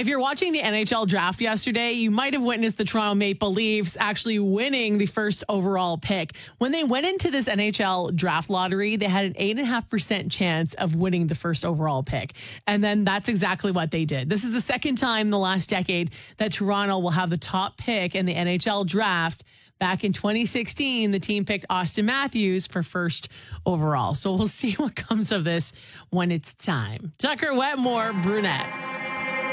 if you're watching the NHL draft yesterday, you might have witnessed the Toronto Maple Leafs actually winning the first overall pick. When they went into this NHL draft lottery, they had an 8.5% chance of winning the first overall pick. And then that's exactly what they did. This is the second time in the last decade that Toronto will have the top pick in the NHL draft. Back in 2016, the team picked Austin Matthews for first overall. So we'll see what comes of this when it's time. Tucker Wetmore, Brunette.